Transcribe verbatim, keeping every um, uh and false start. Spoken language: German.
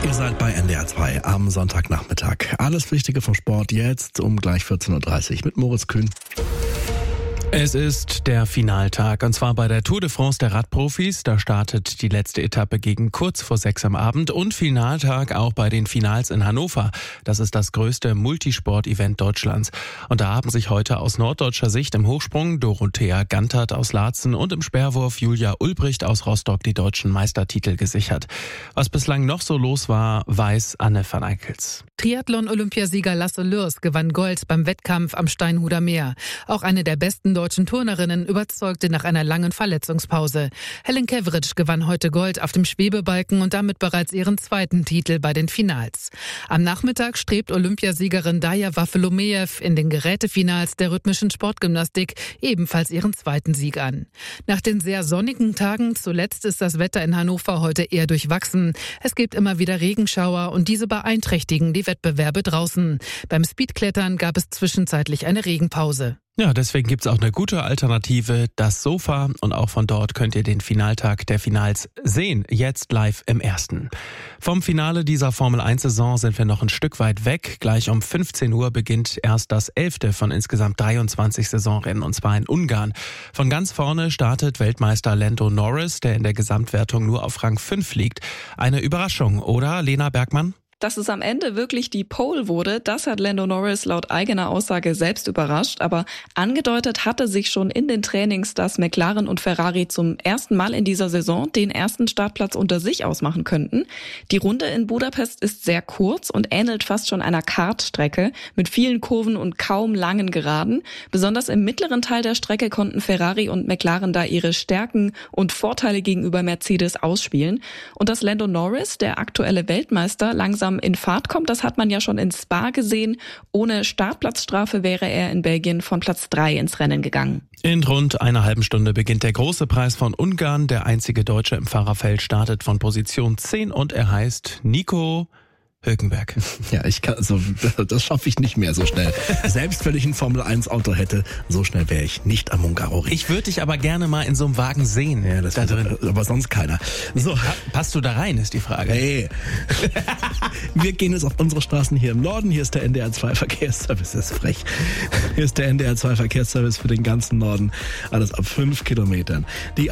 Ihr seid bei N D R zwei am Sonntagnachmittag. Alles Wichtige vom Sport jetzt um gleich vierzehn Uhr dreißig mit Moritz Kühn. Es ist der Finaltag und zwar bei der Tour de France der Radprofis. Da startet die letzte Etappe gegen kurz vor sechs am Abend und Finaltag auch bei den Finals in Hannover. Das ist das größte Multisport-Event Deutschlands. Und da haben sich heute aus norddeutscher Sicht im Hochsprung Dorothea Gantert aus Laatzen und im Speerwurf Julia Ulbricht aus Rostock die deutschen Meistertitel gesichert. Was bislang noch so los war, weiß Anne van Eickels. Triathlon-Olympiasieger Lasse Lürs gewann Gold beim Wettkampf am Steinhuder Meer. Auch eine der besten deutschen Turnerinnen überzeugte nach einer langen Verletzungspause. Helen Keveritsch gewann heute Gold auf dem Schwebebalken und damit bereits ihren zweiten Titel bei den Finals. Am Nachmittag strebt Olympiasiegerin Daya Waffelomejew in den Gerätefinals der rhythmischen Sportgymnastik ebenfalls ihren zweiten Sieg an. Nach den sehr sonnigen Tagen zuletzt ist das Wetter in Hannover heute eher durchwachsen. Es gibt immer wieder Regenschauer und diese beeinträchtigen die Wettbewerbe draußen. Beim Speedklettern gab es zwischenzeitlich eine Regenpause. Ja, deswegen gibt's auch eine gute Alternative, das Sofa. Und auch von dort könnt ihr den Finaltag der Finals sehen, jetzt live im Ersten. Vom Finale dieser Formel eins Saison sind wir noch ein Stück weit weg. Gleich um fünfzehn Uhr beginnt erst das elfte von insgesamt dreiundzwanzig Saisonrennen, und zwar in Ungarn. Von ganz vorne startet Weltmeister Lando Norris, der in der Gesamtwertung nur auf Rang fünf liegt. Eine Überraschung, oder, Lena Bergmann? Dass es am Ende wirklich die Pole wurde, das hat Lando Norris laut eigener Aussage selbst überrascht. Aber angedeutet hatte sich schon in den Trainings, dass McLaren und Ferrari zum ersten Mal in dieser Saison den ersten Startplatz unter sich ausmachen könnten. Die Runde in Budapest ist sehr kurz und ähnelt fast schon einer Kartstrecke mit vielen Kurven und kaum langen Geraden. Besonders im mittleren Teil der Strecke konnten Ferrari und McLaren da ihre Stärken und Vorteile gegenüber Mercedes ausspielen. Und dass Lando Norris, der aktuelle Weltmeister, langsam in Fahrt kommt, das hat man ja schon in Spa gesehen. Ohne Startplatzstrafe wäre er in Belgien von Platz drei ins Rennen gegangen. In rund einer halben Stunde beginnt der große Preis von Ungarn. Der einzige Deutsche im Fahrerfeld startet von Position zehn und er heißt Nico Hülkenberg. Ja, ich kann, also, das schaffe ich nicht mehr so schnell. Selbst wenn ich ein Formel eins Auto hätte, so schnell wäre ich nicht am Hungaroring. Ich würde dich aber gerne mal in so einem Wagen sehen. Ja, das da drin. Aber sonst keiner. So. Passt du da rein, ist die Frage. Hey. Wir gehen jetzt auf unsere Straßen hier im Norden. Hier ist der N D R zwei Verkehrsservice. Das ist frech. Hier ist der N D R zwei Verkehrsservice für den ganzen Norden. Alles ab fünf Kilometern. Die